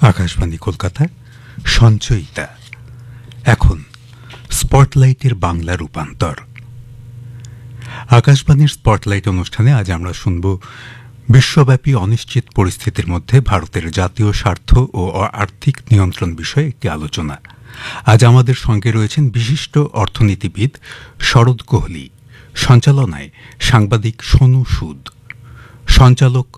আকাশবাণী কলকাতা সঞ্চয়িতা। এখন স্পটলাইটের বাংলা রূপান্তর। আকাশবাণীর স্পটলাইট অনুষ্ঠানে আজ আমরা শুনব বিশ্বব্যাপী অনিশ্চিত পরিস্থিতির মধ্যে ভারতের জাতীয় স্বার্থ ও আর্থিক নিয়ন্ত্রণ বিষয়ে একটি আলোচনা। আজ আমাদের সঙ্গে রয়েছেন বিশিষ্ট অর্থনীতিবিদ শরদ কোহলি, সঞ্চালনায় সাংবাদিক সোনু সুদ, সঞ্চালক